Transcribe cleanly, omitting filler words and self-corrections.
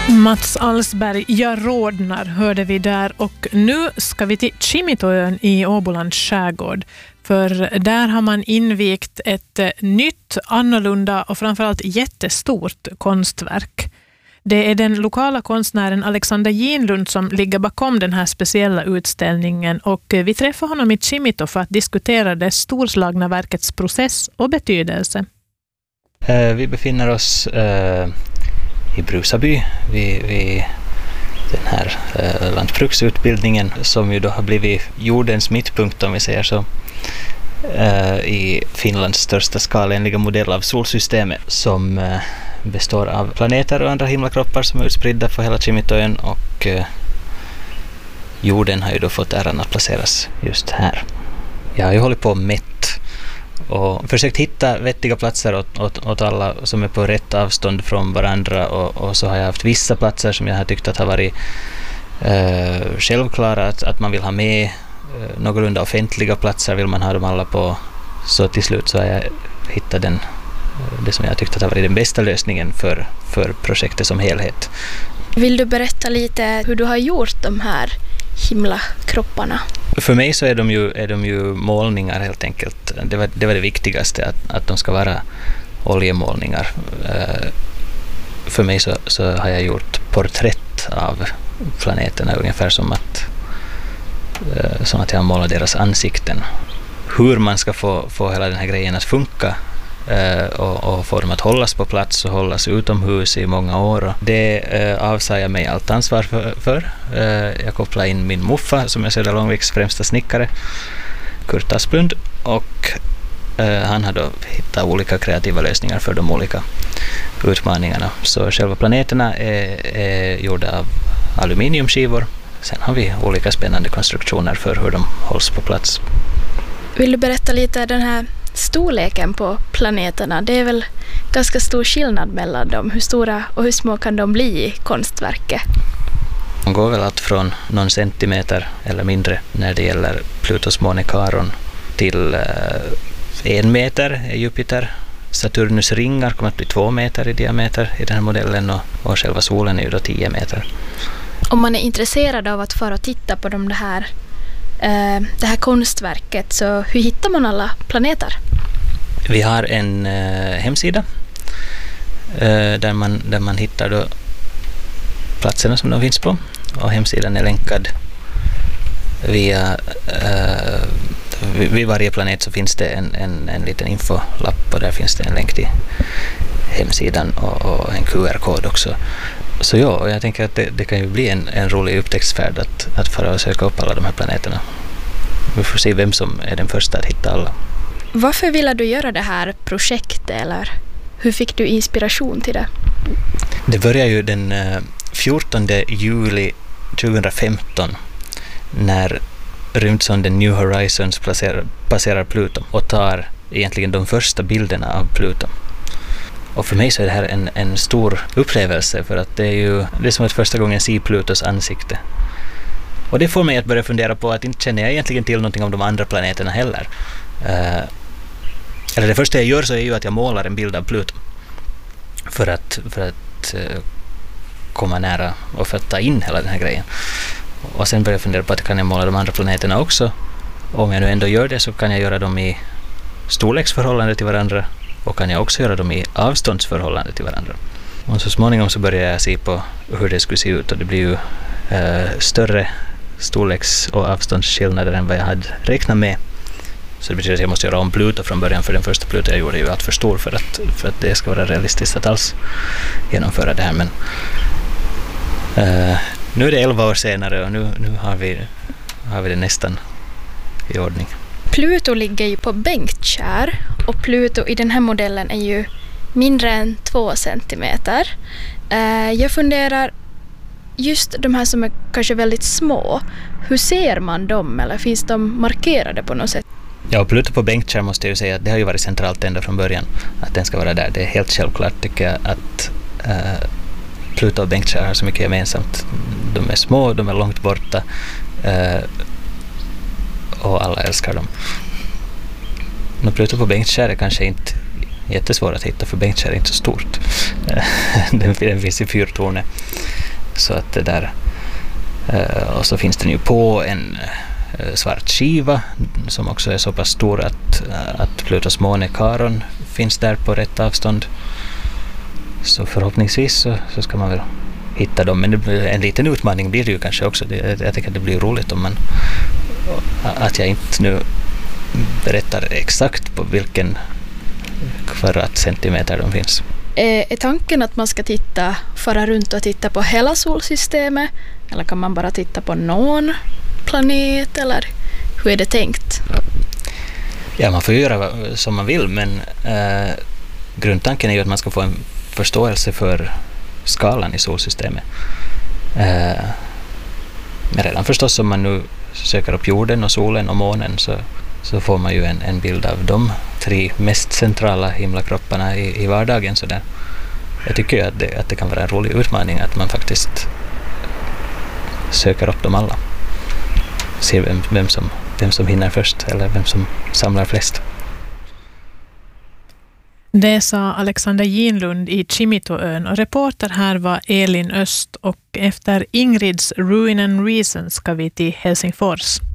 Mats Alsberg, jag rodnar, hörde vi där, och nu ska vi till Kimitoön i Åbolands skärgård. För där har man invigt ett nytt, annorlunda och framförallt jättestort konstverk. Det är den lokala konstnären Alexander Ginlund som ligger bakom den här speciella utställningen, och vi träffar honom i Kimito för att diskutera det storslagna verkets process och betydelse. Vi befinner oss i Brusaby vid den här lantbruksutbildningen som ju då har blivit jordens mittpunkt, om vi säger så, i Finlands största skalenliga modell av solsystemet som består av planeter och andra himlakroppar som är utspridda på hela Kimitoön, och jorden har ju då fått äran att placeras just här. Jag har ju hållit på mätt och försökt hitta vettiga platser åt alla som är på rätt avstånd från varandra, och så har jag haft vissa platser som jag har tyckt att har varit självklara att man vill ha med. Någorlunda offentliga platser vill man ha dem alla på, så till slut så har jag hittat det som jag tyckte att har varit den bästa lösningen för projektet som helhet. Vill du berätta lite hur du har gjort de här himlakropparna? För mig så är de ju målningar helt enkelt. Det var det viktigaste, att de ska vara oljemålningar. För mig så har jag gjort porträtt av planeterna, ungefär som att jag målar deras ansikten. Hur man ska få hela den här grejen att funka och få dem att hållas på plats och hållas utomhus i många år. Det avsar jag mig allt ansvar för. Jag kopplade in min muffa som är Södra Långviks främsta snickare, Kurt Asplund, och han har då hittat olika kreativa lösningar för de olika utmaningarna. Så själva planeterna är gjorda av aluminiumskivor. Sen har vi olika spännande konstruktioner för hur de hålls på plats. Vill du berätta lite den här storleken på planeterna? Det är väl ganska stor skillnad mellan dem. Hur stora och hur små kan de bli i konstverket? De går väl allt från någon centimeter eller mindre när det gäller Plutos måne Charon till 1 meter är Jupiter. Saturnus ringar kommer att bli 2 meter i diameter i den här modellen, och själva solen är ju då 10 meter. Om man är intresserad av att fara och titta på det här konstverket, så hur hittar man alla planeter? Vi har en hemsida där man hittar då platserna som de finns på, och hemsidan är länkad via vid varje planet så finns det en liten infolapp, och där finns det en länk till hemsidan och en QR-kod också. Så ja, jag tänker att det kan ju bli en rolig upptäcktsfärd att fara och söka upp alla de här planeterna. Vi får se vem som är den första att hitta alla. Varför ville du göra det här projektet, eller hur fick du inspiration till det? Det börjar ju den 14 juli 2015 när rymdsonden New Horizons passerar Pluto och tar egentligen de första bilderna av Pluto. Och för mig så är det här en stor upplevelse, för att det är som att första gången se Plutos ansikte. Och det får mig att börja fundera på att inte känner jag egentligen till någonting om de andra planeterna heller. Eller det första jag gör så är ju att jag målar en bild av Pluto för att komma nära och för att ta in hela den här grejen. Och sen börjar jag fundera på att kan jag måla de andra planeterna också. Och om jag nu ändå gör det så kan jag göra dem i storleksförhållande till varandra, och kan jag också göra dem i avståndsförhållande till varandra. Och så småningom så börjar jag se på hur det skulle se ut, och det blir ju större storleks- och avståndsskillnader än vad jag hade räknat med. Så det betyder att jag måste göra om Pluto från början, för den första Pluto jag gjorde är ju allt för stor för att det ska vara realistiskt att alls genomföra det här. Men nu är det 11 år senare, och nu har vi det nästan i ordning. Pluto ligger ju på Bengtskär, och Pluto i den här modellen är ju mindre än 2 centimeter. Jag funderar, just de här som är kanske väldigt små, hur ser man dem, eller finns de markerade på något sätt? Ja, Pluto på Bengtskär måste jag ju säga att det har ju varit centralt ända från början, att den ska vara där. Det är helt självklart, tycker jag, att Pluto och Bengtskär har så mycket gemensamt. De är små, de är långt borta, och alla älskar dem. Pluto på Bengtskär är kanske inte jättesvår att hitta, för Bengtskär är inte så stort. Den finns i Fyrtornet. Så att det där, och så finns den ju på en svart skiva som också är så pass stor att Plutos måne Charon finns där på rätt avstånd. Så förhoppningsvis så ska man väl hitta dem. Men en liten utmaning blir det ju kanske också. Jag tycker att det blir roligt om att jag inte nu berättar exakt på vilken kvadratcentimeter de finns. Är tanken att man ska fara runt och titta på hela solsystemet? Eller kan man bara titta på någon planet? Eller hur är det tänkt? Ja, man får göra som man vill, men grundtanken är ju att man ska få en förståelse för skalan i solsystemet. Men redan förstås om man nu söker upp jorden och solen och månen så får man ju en bild av de 3 mest centrala himlakropparna i vardagen. Så där. Jag tycker ju att det kan vara en rolig utmaning att man faktiskt söker upp dem alla. Ser vem som hinner först eller vem som samlar flest. Det sa Alexander Ginlund i Kimitoön och reporter här var Elin Öst, och efter Ingrids Ruin and Reason ska vi till Helsingfors.